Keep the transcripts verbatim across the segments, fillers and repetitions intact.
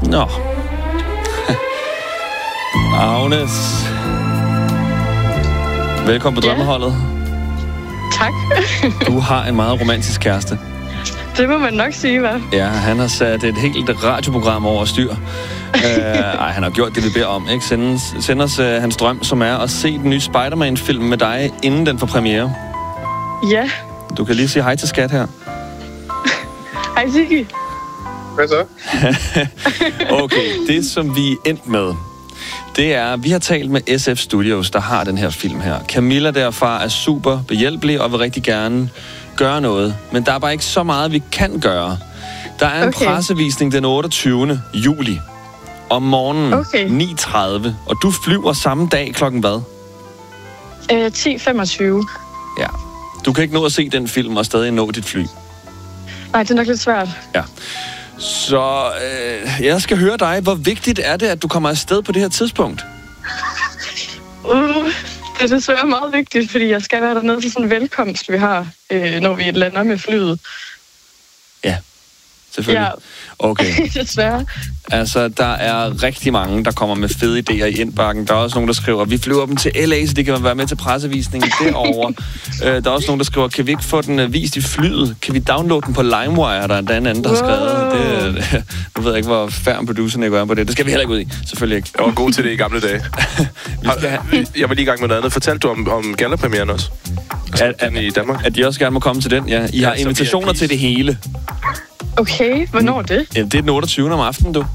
Nå. Agnes. Velkommen på Ja. Drømmeholdet. Tak. Du har en meget romantisk kæreste. Det må man nok sige, hva'? Ja, han har sat et helt radioprogram over styr. uh, ej, han har gjort det, vi beder om, ikke? Send, send os uh, hans drøm, som er at se den nye Spider-Man-film med dig, inden den får premiere. Ja. Du kan lige sige hej til skat her. Hej, Sigge. Hvad så? Okay, det som vi er endt med, det er, vi har talt med S F Studios, der har den her film her. Camilla derfra er super behjælpelig og vil rigtig gerne gøre noget. Men der er bare ikke så meget, vi kan gøre. Der er en Okay. pressevisning den otteogtyvende juli om morgenen Okay. ni tredive. Og du flyver samme dag klokken hvad? Øh, ti femogtyve. Ja. Du kan ikke nå at se den film og stadig nå dit fly. Nej, det er nok lidt svært. Ja. Så øh, jeg skal høre dig. Hvor vigtigt er det, at du kommer afsted på det her tidspunkt? Uh, det er desværre meget vigtigt, fordi jeg skal være dernede til sådan en velkomst, vi har, øh, når vi lander med flyet. Ja, selvfølgelig. Ja. Okay. Desværre. Altså, der er rigtig mange, der kommer med fede idéer i indbakken. Der er også nogen, der skriver, vi flyver dem til L A, så de kan være med til pressevisningen derovre. øh, der er også nogen, der skriver, kan vi ikke få den uh, vist i flyet? Kan vi downloade den på LimeWire? Der er en anden, der har skrevet. Det, øh, nu ved jeg ikke, hvor færm producerne går på det. Det skal vi heller ikke ud i. Selvfølgelig ikke. Jeg var god til det i gamle dage. Vi skal have... Jeg var lige i gang med noget andet. Fortalte du om, om gallapremieren også? At, Den i Danmark? at de også gerne må komme til den, ja. I Ja, har så invitationer V I P's. til det hele. Okay, hvornår er det? Ja, det er den otteogtyvende om aftenen, du.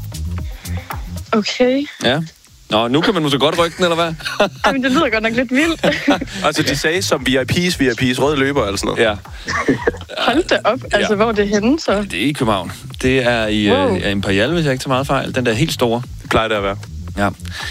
Okay. Ja. Nå, nu kan man måske godt rykke den, eller hvad? Ej, men det lyder godt nok lidt vildt. Altså, de sagde som V I P's, V I P's, røde løber eller sådan noget. Ja. Hold da op. Altså, Ja. hvor er det henne, så? Det er i København. Det er i Wow. uh, Imperial, hvis jeg ikke tager meget fejl. Den der helt store. Det plejer det at være. Ja.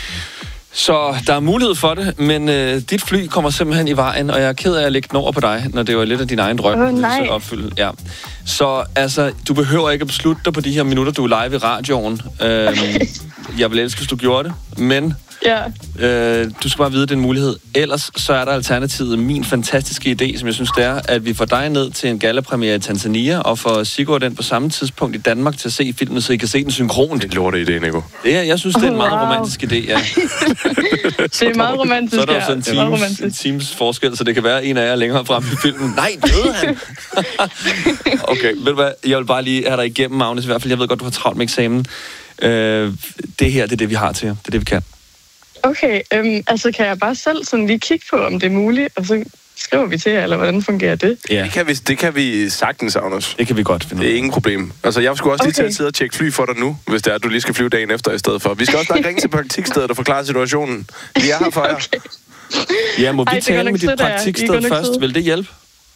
Så der er mulighed for det, men øh, dit fly kommer simpelthen i vejen, og jeg er ked af at lægge den over på dig, når det var lidt af din egen drøm. Åh, nej. Så opfylde. Ja. Så altså, du behøver ikke at beslutte dig på de her minutter, du er live i radioen. Øhm, jeg vil elske, hvis du gjorde det, men Ja. øh, du skal bare vide, at det er en mulighed. Ellers så er der alternativet min fantastiske idé, som jeg synes, det er, at vi får dig ned til en gallapremiere i Tanzania, og får Sigurd den på samme tidspunkt i Danmark til at se filmen, så I kan se den synkront. Det er lorte idé, Nico. Det er, jeg synes, det er en meget Wow. romantisk idé, ja. Det er meget romantisk, Så er der jo ja. sådan en Det er meget teams, en romantisk. teams forskel, så det kan være en af jer længere frem i filmen. Nej, døde han! Okay, ved du hvad? Jeg vil bare lige have dig igennem, Agnes, i hvert fald. Jeg ved godt, du har travlt med eksamen. Øh, det her, det er det, vi har til jer. Det er det, vi kan. Okay, øhm, altså kan jeg bare selv sådan lige kigge på, om det er muligt, og så skriver vi til jer, eller hvordan fungerer det? Ja, Det kan vi, det kan vi sagtens, Agnes. det kan vi godt finde ud Det af. er ingen problem. Altså, jeg skulle også lige Okay. til at sidde og tjekke fly for dig nu, hvis det er, at du lige skal flyve dagen efter i stedet for. Vi skal også nok ringe til praktikstedet og forklare situationen. Vi er her for jer. Okay. Ja, må Ej, vi det er godt tale nok med dit sødt af jer. I er praktiksted godt nok først? søde. Vil det hjælpe?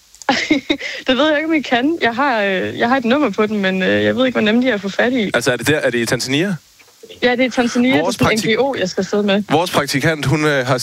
Det ved jeg ikke, om I kan. Jeg har, øh, jeg har et nummer på den, men øh, jeg ved ikke, hvor nemt de er at få fat i. Altså, er det der? Er det i Tanzania? Ja, det er Tanzania, Vores det er sådan en praktik- N G O, jeg skal sidde med. Vores praktikant, hun øh, har